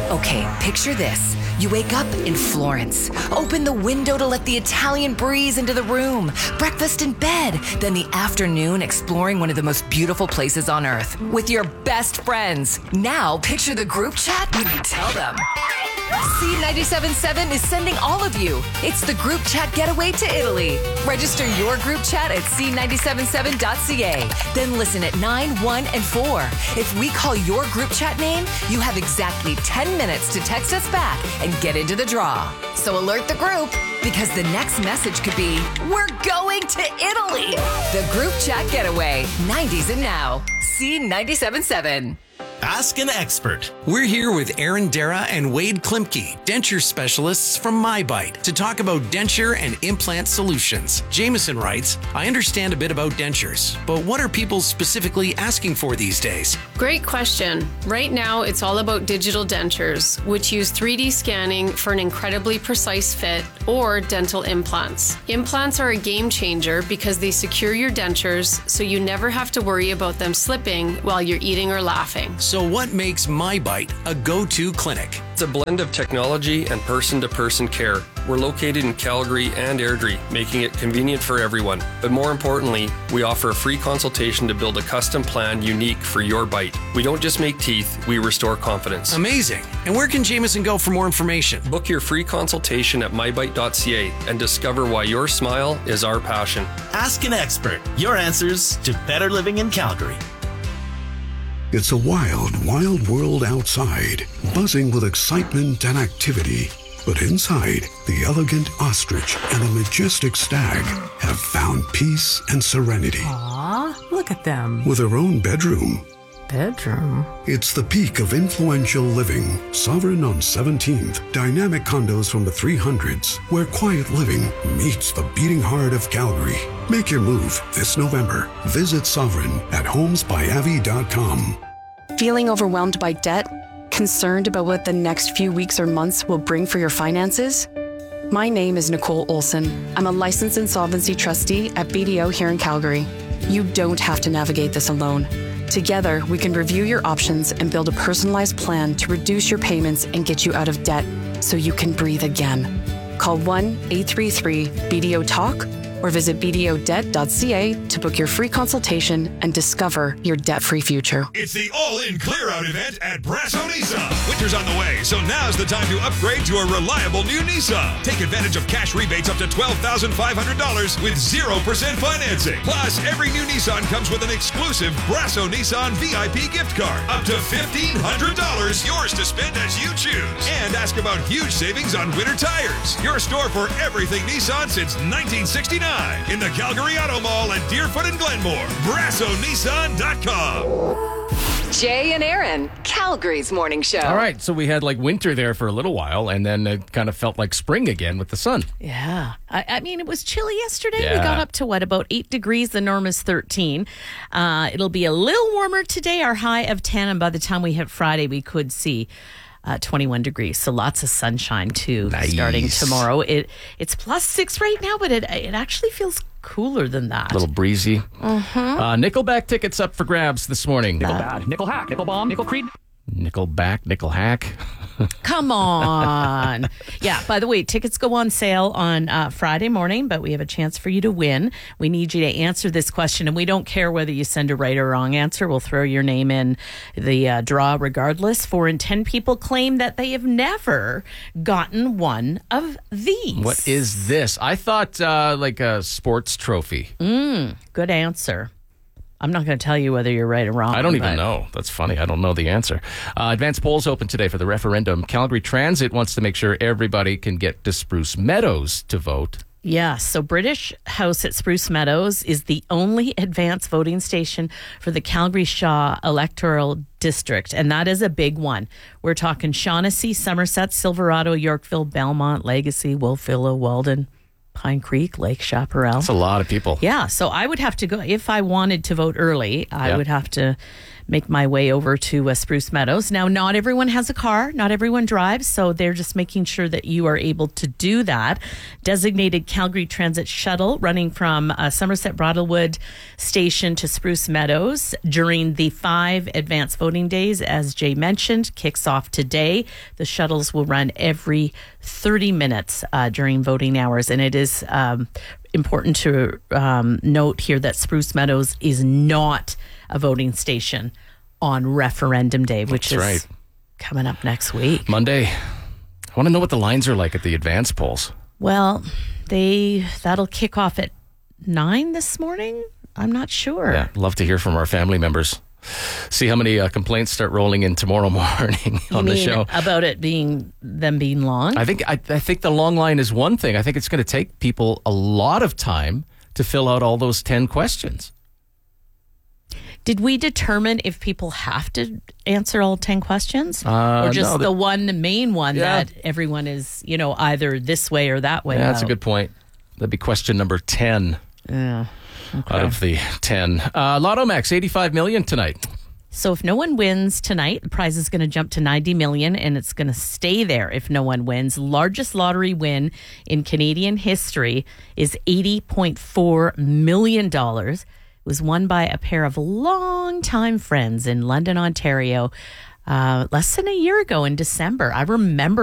Okay, picture this. You wake up in Florence. Open the window to let the Italian breeze into the room. Breakfast in bed. Then the afternoon exploring one of the most beautiful places on earth with your best friends. Now picture the group chat when you tell them. C97.7 is sending all of you. It's the group chat getaway to Italy. Register your group chat at c977.ca. Then listen at 9, 1, and 4. If we call your group chat name, you have exactly 10 minutes to text us back and get into the draw. So alert the group, because the next message could be, we're going to Italy. The group chat getaway, 90s and now. C97.7. Ask an expert. We're here with Aaron Dara and Wade Klimke, denture specialists from MyBite, to talk about denture and implant solutions. Jameson writes, I understand a bit about dentures, but what are people specifically asking for these days? Great question. Right now, it's all about digital dentures, which use 3D scanning for an incredibly precise fit, or dental implants. Implants are a game changer because they secure your dentures so you never have to worry about them slipping while you're eating or laughing. So what makes MyBite a go-to clinic? It's a blend of technology and person-to-person care. We're located in Calgary and Airdrie, making it convenient for everyone. But more importantly, we offer a free consultation to build a custom plan unique for your bite. We don't just make teeth, we restore confidence. Amazing. And where can Jameson go for more information? Book your free consultation at mybite.ca and discover why your smile is our passion. Ask an expert. Your answers to better living in Calgary. It's a wild, wild world outside, buzzing with excitement and activity. But inside, the elegant ostrich and the majestic stag have found peace and serenity. Aw, look at them. With their own bedroom. Bedroom? It's the peak of influential living. Sovereign on 17th. Dynamic condos from the 300s, where quiet living meets the beating heart of Calgary. Make your move this November. Visit Sovereign at homesbyavi.com. Feeling overwhelmed by debt? Concerned about what the next few weeks or months will bring for your finances? My name is Nicole Olson. I'm a licensed insolvency trustee at BDO here in Calgary. You don't have to navigate this alone. Together, we can review your options and build a personalized plan to reduce your payments and get you out of debt so you can breathe again. Call 1-833-BDO-TALK or visit bdodebt.ca to book your free consultation and discover your debt-free future. It's the all-in clear-out event at Brasso Nissan. Winter's on the way, so now's the time to upgrade to a reliable new Nissan. Take advantage of cash rebates up to $12,500 with 0% financing. Plus, every new Nissan comes with an exclusive Brasso Nissan VIP gift card. Up to $1,500, yours to spend as you choose. And ask about huge savings on winter tires. Your store for everything Nissan since 1969. In the Calgary Auto Mall at Deerfoot and Glenmore. BrassoNissan.com. Jay and Aaron, Calgary's morning show. All right, so we had like winter there for a little while, and then it kind of felt like spring again with the sun. Yeah. I mean, it was chilly yesterday. Yeah. We got up to about 8 degrees. The norm is 13. It'll be a little warmer today, our high of 10, and by the time we hit Friday, we could see 21 degrees. So lots of sunshine too. Nice. Starting tomorrow. It's +6 right now, but it actually feels cooler than that. A little breezy. Nickelback tickets up for grabs this morning. Nickel bad, nickel hack, nickel bomb, nickel creed. Nickelback, nickel hack. Come on. Yeah, by the way, tickets go on sale on Friday morning, but we have a chance for you to win. We need you to answer this question, and we don't care whether you send a right or wrong answer. We'll throw your name in the draw regardless. 4 in 10 people claim that they have never gotten one of these. What is this? I thought like a sports trophy. Good answer. I'm not going to tell you whether you're right or wrong. I don't even know. That's funny. I don't know the answer. Advanced polls open today for the referendum. Calgary Transit wants to make sure everybody can get to Spruce Meadows to vote. Yeah, so British House at Spruce Meadows is the only advanced voting station for the Calgary Shaw electoral district, and that is a big one. We're talking Shaughnessy, Somerset, Silverado, Yorkville, Belmont, Legacy, Wolfville, Walden, Pine Creek, Lake Chaparral. That's a lot of people. Yeah, so I would have to go, if I wanted to vote early, I would have to make my way over to Spruce Meadows. Now, not everyone has a car, not everyone drives, so they're just making sure that you are able to do that. Designated Calgary Transit shuttle running from Somerset Bridlewood Station to Spruce Meadows during the 5 advance voting days, as Jay mentioned, kicks off today. The shuttles will run every 30 minutes during voting hours, and it is important to note here that Spruce Meadows is not a voting station on referendum day, which is coming up next week. Monday. I want to know what the lines are like at the advance polls. Well, that'll kick off at 9 this morning. I'm not sure. Yeah, love to hear from our family members. See how many complaints start rolling in tomorrow morning on the show. About it being long? I think the long line is one thing. I think it's going to take people a lot of time to fill out all those 10 questions. Did we determine if people have to answer all 10 questions? Or just the main one that everyone is, either this way or that way? Yeah, that's a good point. That'd be question number 10. Yeah. Okay. Out of the 10. Lotto Max, $85 million tonight. So if no one wins tonight, the prize is going to jump to $90 million, and it's going to stay there if no one wins. Largest lottery win in Canadian history is $80.4 million. It was won by a pair of longtime friends in London, Ontario, less than a year ago in December. I remember